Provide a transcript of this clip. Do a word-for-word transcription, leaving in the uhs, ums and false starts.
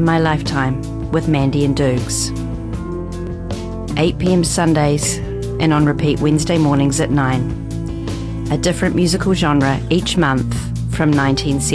My Lifetime with Mandy and Dukes. eight p.m. Sundays and on repeat Wednesday mornings at nine. A different musical genre each month from nineteen seventy.